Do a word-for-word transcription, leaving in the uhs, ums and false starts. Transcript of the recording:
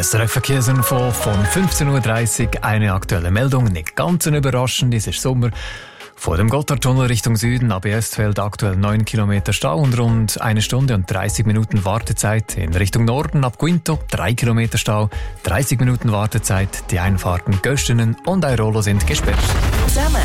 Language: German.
S R F Verkehrsinfo von fünfzehn Uhr dreißig. Eine aktuelle Meldung, nicht ganz überraschend, es ist Sommer. Vor dem Gotthardtunnel Richtung Süden ab Erstfeld aktuell neun Kilometer Stau und rund eine Stunde und dreißig Minuten Wartezeit. In Richtung Norden ab Guinto drei Kilometer Stau, dreißig Minuten Wartezeit. Die Einfahrten Göstinen und Airolo sind gesperrt. Zusammen